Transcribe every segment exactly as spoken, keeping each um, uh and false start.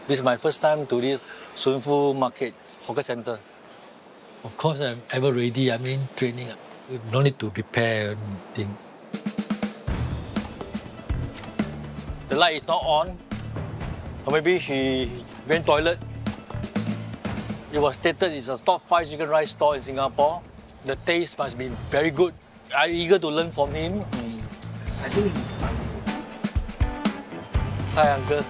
This is my first time to this Sun Fu Market Hawker Center. Of course, I'm ever ready. I mean, training. No need to prepare anything. The light is not on. Or maybe he went toilet. It was stated it's a top five chicken rice store in Singapore. The taste must be very good. I'm eager to learn from him. Mm. I think he's fine. Hi, uncle.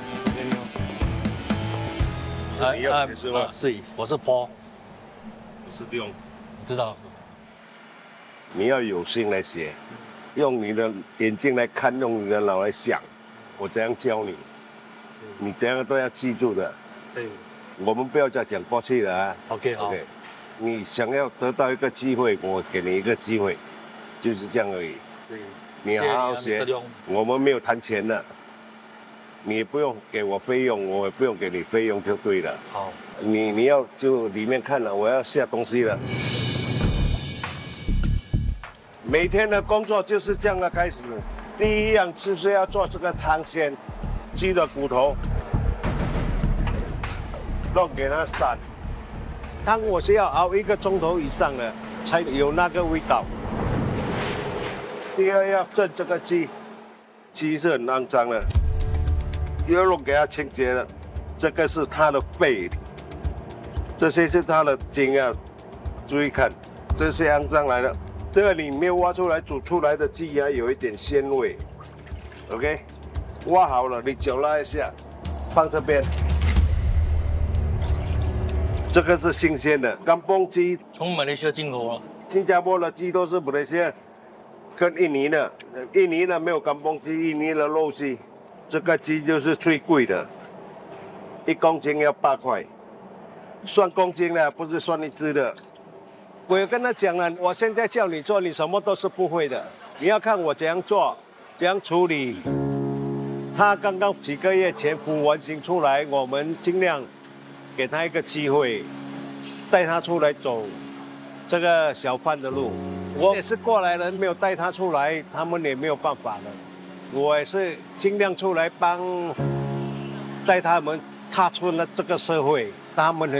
是你要是吗？ 是，我是 Paul。 不是用。 知道。 你要有心来写，用你的眼睛来看，用你的脑来想。我怎样教你，你怎样都要记住的。 对。 我们不要再讲过去了啊。 OK， 好。 OK， 你想要得到一个机会，我给你一个机会，就是这样而已。 对。 你好好学，我们没有谈钱的。 你也不用给我费用，我也不用给你费用就对了。 好， 你你要就里面看了，我要下东西了。每天的工作就是这样的开始。第一样就是要做这个汤鲜，鸡的骨头，弄给它散。汤我是要熬一个钟头以上的，才有那个味道。第二要蒸这个鸡，鸡是很肮脏的。 要弄给它清洁了，这个是它的肺，这些是它的筋啊，注意看，这些肮脏来的，这个里面挖出来煮出来的鸡啊，有一点鲜味 ，OK， 挖好了，你脚拉一下，放这边，这个是新鲜的干蹦鸡， 从马来西亚进口了， 新加坡的鸡都是马来西亚跟印尼的，印尼的没有干蹦鸡，印尼的肉鸡。 这个鸡就是最贵的，一公斤要八块，算公斤的，不是算一只的。我有跟他讲了，我现在叫你做，你什么都是不会的，你要看我怎样做，怎样处理。他刚刚几个月前补完刑出来，我们尽量给他一个机会，带他出来走这个小贩的路。我也是过来人，没有带他出来，他们也没有办法了。 我也是尽量出来帮，带他们踏出了这个社会，他们很